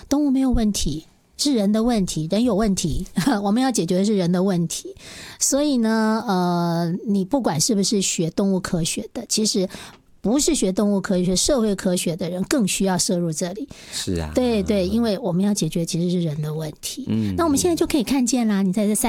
动物没有问题，是人的问题，人有问题，我们要解决的是人的问题。所以呢，你不管是不是学动物科学的，其实不是学动物科学、社会科学的人更需要摄入这里。 是啊， 对对，因为我们要解决其实是人的问题。那我们现在就可以看见啦，你在这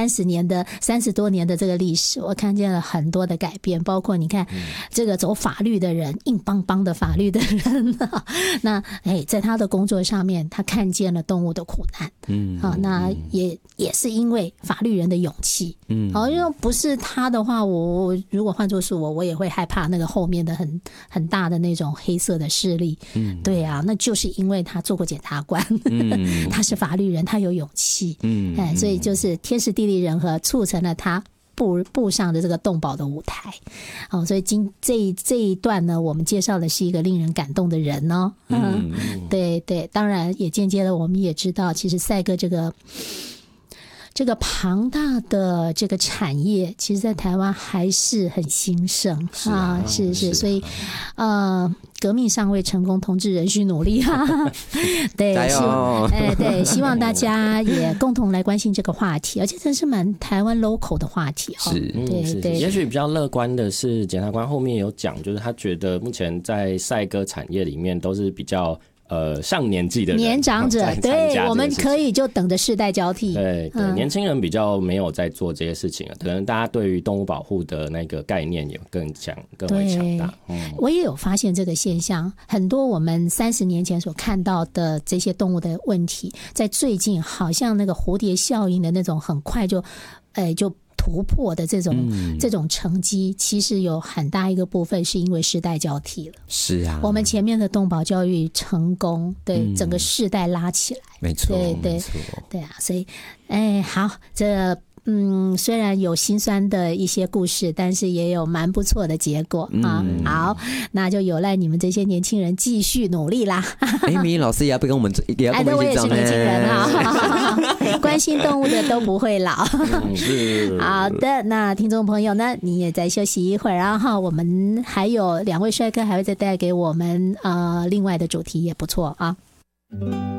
30多年的这个历史，我看见了很多的改变，包括你看这个走法律的人，硬邦邦的法律的人，那在他的工作上面，他看见了动物的苦难。那也是因为法律人的勇气。因为不是他的话，我如果换作是我也会害怕那个后面的很大的那种黑色的势力。对啊，那就是因为他做过检察官，他是法律人，他有勇气。所以就是天时地利人和促成了他步上的这个动保的舞台。所以这一段呢，我们介绍的是一个令人感动的人哦。对对，当然也间接的我们也知道，其实赛鸽这个庞大的这个产业，其实在台湾还是很兴盛。是，所以革命尚未成功，同志仍需努力。对，对，希望大家也共同来关心这个话题，而且这是蛮台湾 local 的话题。对， 也许比较乐观的是，检察官后面有讲，就是他觉得目前在赛鸽产业里面都是比较上年纪的人， 年长者，对，我们可以就等着世代交替。 对，年轻人比较没有在做这些事情了，可能大家对于动物保护的那个概念也更为强大。 我也有发现这个现象，很多我们30年前所看到的这些动物的问题，在最近好像那个蝴蝶效应的那种很快就突破的这种成绩，其实有很大一个部分是因为世代交替了。 是啊， 我们前面的动保教育成功，对整个世代拉起来。 没错， 对啊，所以好，这虽然有心酸的一些故事，但是也有蛮不错的结果啊。好，那就有赖你们这些年轻人继续努力啦。 米老师也要跟我们一起长呢。 我也是年轻人啊，关心动物的都不会老。好的，那听众朋友呢，你也再休息一会儿，然后我们还有2位帅哥还会再带给我们另外的主题，也不错啊。